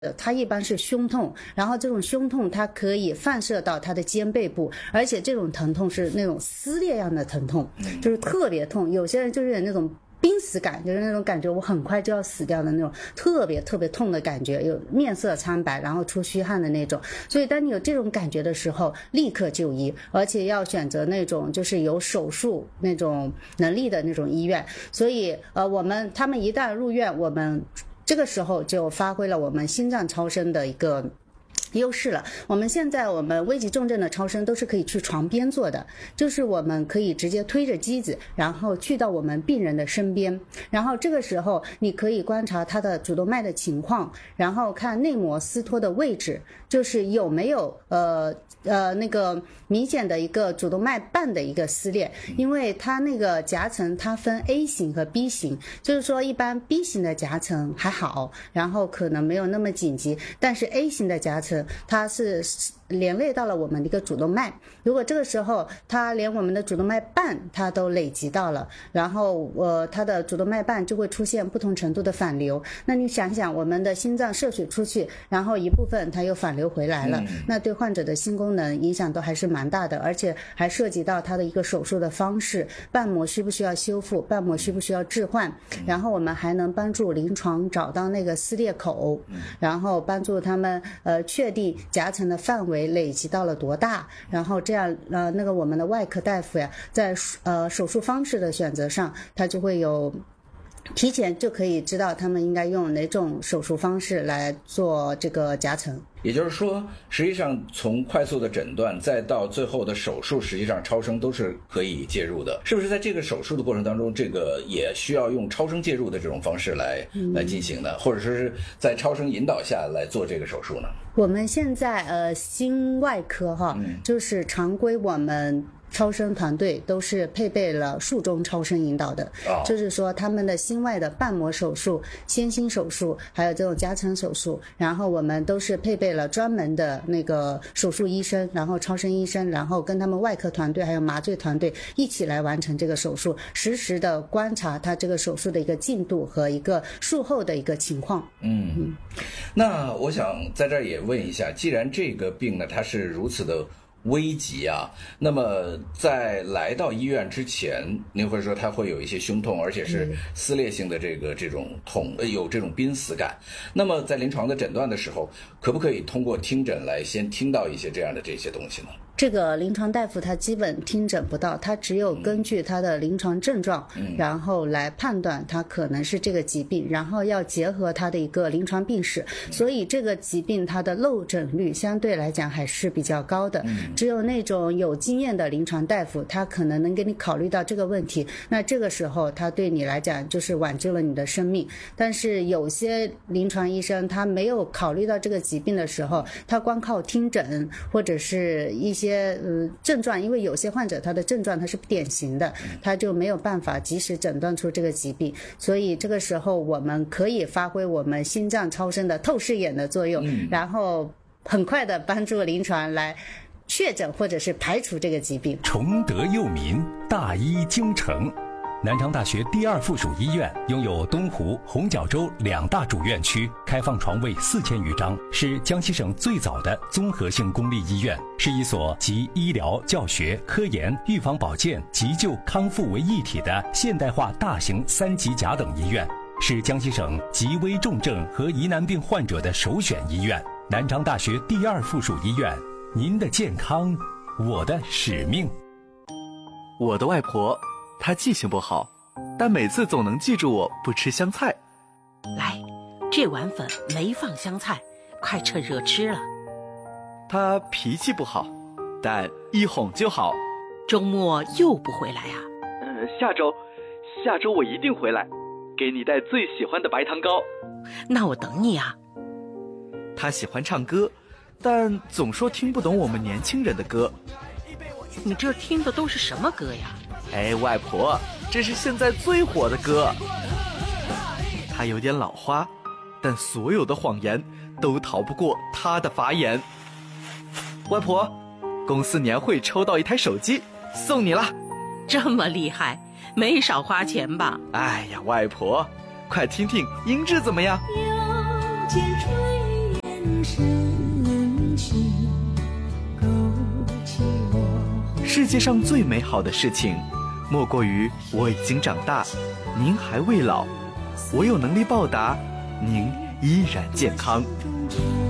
它一般是胸痛，然后这种胸痛它可以反射到它的肩背部，而且这种疼痛是那种撕裂样的疼痛，就是特别痛。有些人就是那种濒死感，就是那种感觉我很快就要死掉的那种特别痛的感觉，有面色苍白，然后出虚汗的那种。所以当你有这种感觉的时候，立刻就医，而且要选择那种就是有手术那种能力的那种医院。所以他们一旦入院，我们这个时候就发挥了我们心脏超声的一个优势了。我们危急重症的超声都是可以去床边做的，就是我们可以直接推着机子，然后去到我们病人的身边，然后这个时候你可以观察他的主动脉的情况，然后看内膜撕脱的位置，就是有没有那个明显的一个主动脉瓣的一个撕裂。因为它那个夹层它分 A 型和 B 型，就是说一般 B 型的夹层还好，然后可能没有那么紧急，但是 A 型的夹层它是连累到了我们的一个主动脉，如果这个时候它连我们的主动脉瓣它都累积到了，然后它的主动脉瓣就会出现不同程度的反流。那你想想，我们的心脏摄取出去，然后一部分它又反流回来了，那对患者的心功能影响都还是蛮大的，而且还涉及到它的一个手术的方式，瓣膜需不需要修复，瓣膜需不需要置换，然后我们还能帮助临床找到那个撕裂口，然后帮助他们确定夹层的范围累积到了多大，然后这样那个我们的外科大夫呀，在手术方式的选择上，他就会有提前就可以知道他们应该用哪种手术方式来做这个夹层。 也就是说，实际上从快速的诊断再到最后的手术，实际上超声都是可以介入的。是不是在这个手术的过程当中，这个也需要用超声介入的这种方式来进行的，或者说是在超声引导下来做这个手术呢？ 我们现在心外科就是常规我们超声团队都是配备了术中超声引导的，就是说他们的心外的瓣膜手术、先心手术，还有这种夹层手术，然后我们都是配备了专门的那个手术医生，然后超声医生，然后跟他们外科团队还有麻醉团队一起来完成这个手术，实时的观察他这个手术的一个进度和一个术后的一个情况。 那我想在这儿也问一下，既然这个病呢它是如此的危急啊，那么在来到医院之前，您会说他会有一些胸痛，而且是撕裂性的这种痛，有这种濒死感。那么在临床的诊断的时候，可不可以通过听诊来先听到一些这样的这些东西呢？ 这个临床大夫他基本听诊不到，他只有根据他的临床症状，然后来判断他可能是这个疾病，然后要结合他的一个临床病史，所以这个疾病它的漏诊率相对来讲还是比较高的。只有那种有经验的临床大夫，他可能能给你考虑到这个问题，那这个时候他对你来讲就是挽救了你的生命。但是有些临床医生他没有考虑到这个疾病的时候，他光靠听诊或者是一些症状，因为有些患者他的症状他是不典型的，他就没有办法及时诊断出这个疾病，所以这个时候我们可以发挥我们心脏超声的透视眼的作用，然后很快的帮助临床来确诊或者是排除这个疾病。 崇德佑民，大医精诚。南昌大学第二附属医院拥有东湖、红角洲2大主院区，开放床位4000余张，是江西省最早的综合性公立医院，是一所集医疗、教学、科研、预防保健、急救、康复为一体的现代化大型3级甲等医院，是江西省极危重症和疑难病患者的首选医院。南昌大学第二附属医院，您的健康，我的使命。 我的外婆她记性不好，但每次总能记住我不吃香菜。 来，这碗粉没放香菜，快趁热吃了。 她脾气不好，但一哄就好。 周末又不回来啊？ 下周我一定回来，给你带最喜欢的白糖糕。 那我等你啊。 她喜欢唱歌，但总说听不懂我们年轻人的歌。 你这听的都是什么歌呀？ 哎，外婆，这是现在最火的歌。它有点老花，但所有的谎言都逃不过它的法眼。外婆，公司年会抽到一台手机，送你了。 这么厉害，没少花钱吧？ 哎呀，外婆，快听听音质怎么样？ 世界上最美好的事情，莫过于我已经长大，您还未老，我有能力报答，您依然健康。